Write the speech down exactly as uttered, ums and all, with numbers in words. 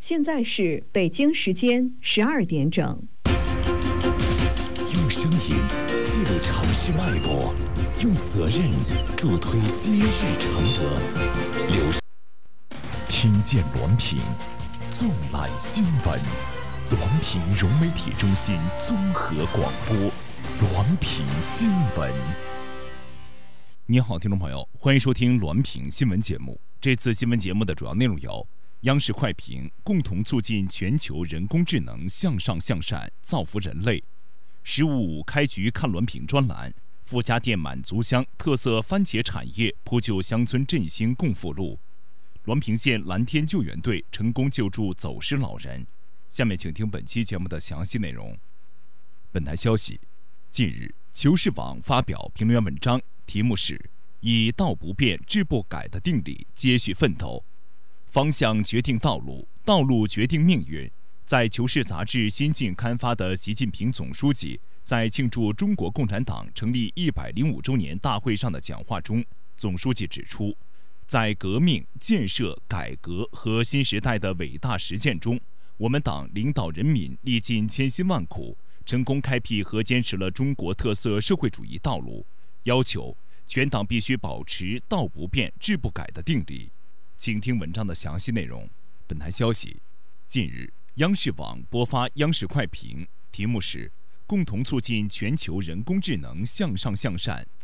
现在是北京时间十二点整。 用声音记录城市脉搏，用责任助推今日承德。留听见滦平，纵览新闻。滦平融媒体中心综合广播，滦平新闻。 你好，听众朋友，欢迎收听滦平新闻节目。这次新闻节目的主要内容有：央视快评共同促进全球人工智能向上向善，造福人类；十五五开局看滦平专栏，富家店满族乡特色番茄产业铺就乡村振兴共富路；滦平县蓝天救援队成功救助走失老人。下面请听本期节目的详细内容。本台消息，近日求是网发表评论员文章，题目是以道不变志不改的定理接续奋斗，方向决定道路，道路决定命运。在求是杂志新近刊发的习近平总书记在庆祝中国共产党成立一百零五周年大会上的讲话中，总书记指出，在革命、建设、改革和新时代的伟大实践中，我们党领导人民历尽千辛万苦，成功开辟和坚持了中国特色社会主义道路，要求全党必须保持道不变志不改的定理。请听文章的详细内容。本台消息，近日央视网播发央视快评，题目是共同促进全球人工智能向上向善，